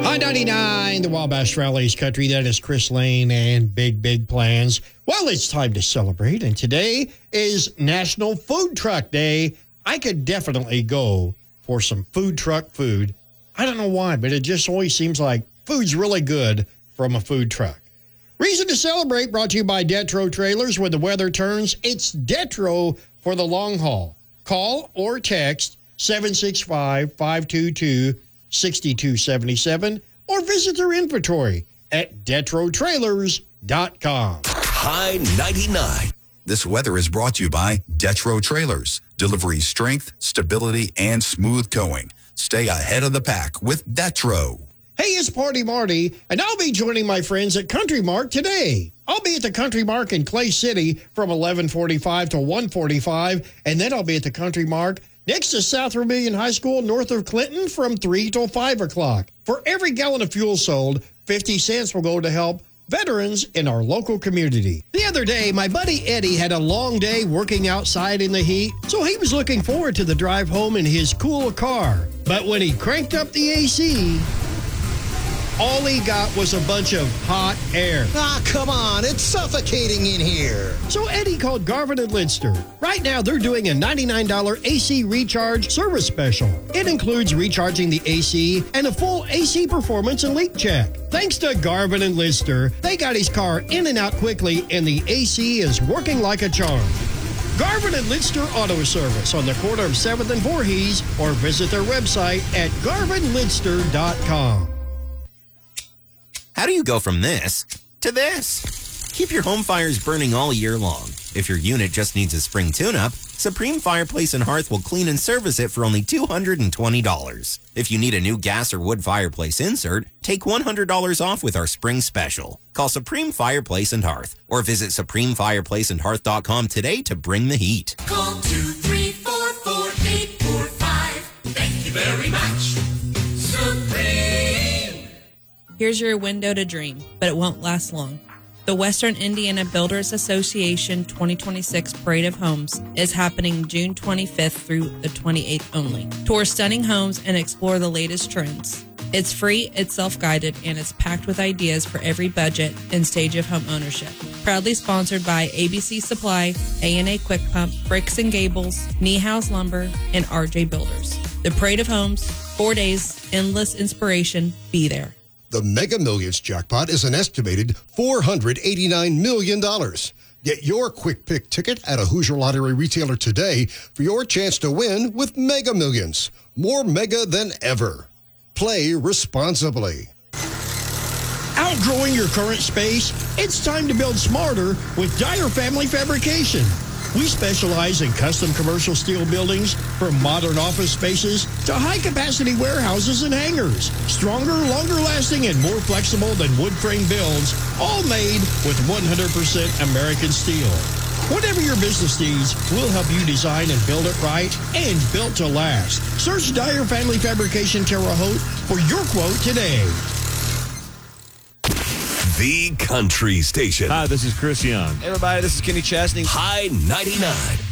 I-99, the Wabash Valley's country. That is Chris Lane and Big, Big Plans. Well, it's time to celebrate, and today is National Food Truck Day. I could definitely go for some food truck food. I don't know why, but it just always seems like food's really good from a food truck. Reason to celebrate brought to you by Detro Trailers. When the weather turns, it's Detro for the long haul. Call or text 765-522-6277 or visit their inventory at DetroTrailers.com. High 99. This weather is brought to you by Detro Trailers. Delivery strength, stability, and smooth towing. Stay ahead of the pack with Detro. Hey, it's Party Marty, and I'll be joining my friends at Country Mark today. I'll be at the Country Mark in Clay City from 11:45 to 1:45, and then I'll be at the Country Mark next to South Vermilion High School north of Clinton from 3 till 5 o'clock. For every gallon of fuel sold, 50 cents will go to help veterans in our local community. The other day, my buddy Eddie had a long day working outside in the heat, so he was looking forward to the drive home in his cool car. But when he cranked up the AC, all he got was a bunch of hot air. Ah, come on. It's suffocating in here. So Eddie called Garvin and Lidster. Right now, they're doing a $99 AC recharge service special. It includes recharging the AC and a full AC performance and leak check. Thanks to Garvin and Lidster, they got his car in and out quickly, and the AC is working like a charm. Garvin and Lidster Auto Service on the corner of 7th and Voorhees, or visit their website at garvinlidster.com. How do you go from this to this? Keep your home fires burning all year long. If your unit just needs a spring tune-up, Supreme Fireplace and Hearth will clean and service it for only $220. If you need a new gas or wood fireplace insert, take $100 off with our spring special. Call Supreme Fireplace and Hearth or visit supremefireplaceandhearth.com today to bring the heat. Call 2344845. Thank you very much. Supreme. Here's your window to dream, but it won't last long. The Western Indiana Builders Association 2026 Parade of Homes is happening June 25th through the 28th only. Tour stunning homes and explore the latest trends. It's free, it's self-guided, and it's packed with ideas for every budget and stage of home ownership. Proudly sponsored by ABC Supply, A&A Quick Pump, Bricks and Gables, Niehaus Lumber, and RJ Builders. The Parade of Homes, 4 days, endless inspiration. Be there. The Mega Millions jackpot is an estimated $489 million. Get your quick pick ticket at a Hoosier Lottery retailer today for your chance to win with Mega Millions. More mega than ever. Play responsibly. Outgrowing your current space? It's time to build smarter with Dyer Family Fabrication. We specialize in custom commercial steel buildings, from modern office spaces to high-capacity warehouses and hangars. Stronger, longer-lasting, and more flexible than wood frame builds, all made with 100% American steel. Whatever your business needs, we'll help you design and build it right and built to last. Search Dyer Family Fabrication Terre Haute for your quote today. The Country Station. Hi, this is Chris Young. Hey, everybody, this is Kenny Chesney. High 99.